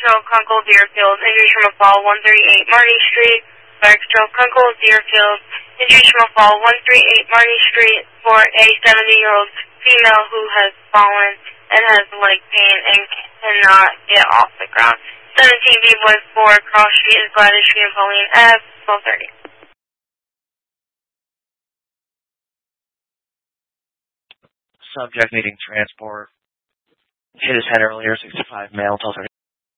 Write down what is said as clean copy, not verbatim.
Stroke, Kunkel, Deerfield. Injuries from a fall, 138 Marty Street. Dark Stroke, Kunkel, Deerfield. Injuries from a fall, 138 Marty Street for a 70-year-old female who has fallen and has leg pain and cannot get off the ground. 17B Boys 4, Cross Street is Gladys Street and Pauline Ave, 1230. Subject needing transport. Hit his head earlier, 65 male, 1230.